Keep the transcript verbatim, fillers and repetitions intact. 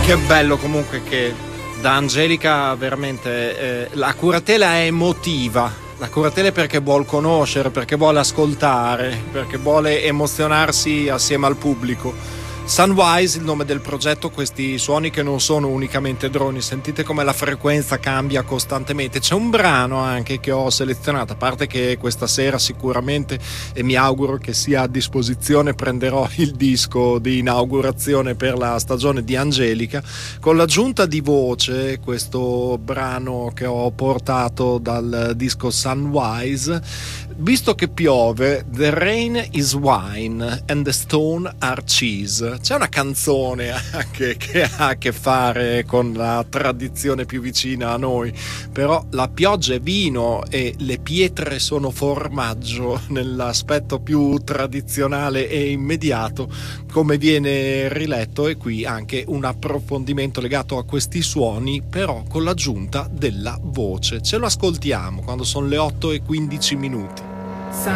Che bello comunque che da Angelica veramente eh, la curatela è emotiva. La curatela è perché vuol conoscere, perché vuole ascoltare, perché vuole emozionarsi assieme al pubblico. Sunwise, il nome del progetto, questi suoni che non sono unicamente droni, sentite come la frequenza cambia costantemente. C'è un brano anche che ho selezionato, a parte che questa sera sicuramente, e mi auguro che sia a disposizione, prenderò il disco di inaugurazione per la stagione di Angelica, con l'aggiunta di voce, questo brano che ho portato dal disco Sunwise. Visto che piove, The Rain is Wine and the Stone are Cheese. C'è una canzone anche che ha a che fare con la tradizione più vicina a noi, però la pioggia è vino e le pietre sono formaggio nell'aspetto più tradizionale e immediato, come viene riletto, e qui anche un approfondimento legato a questi suoni, però con l'aggiunta della voce. Ce lo ascoltiamo quando sono le otto e quindici minuti.